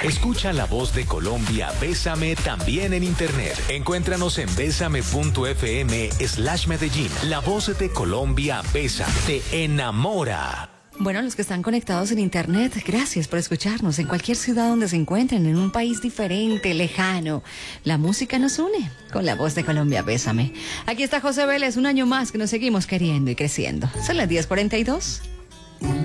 Escucha La Voz de Colombia, Bésame también en internet. Encuéntranos en besame.fm/Medellín. La Voz de Colombia, Bésame, te enamora. Bueno, los que están conectados en internet, gracias por escucharnos en cualquier ciudad donde se encuentren, en un país diferente, lejano. La música nos une con La Voz de Colombia, Bésame. Aquí está José Vélez, un año más que nos seguimos queriendo y creciendo. Son las 10:42.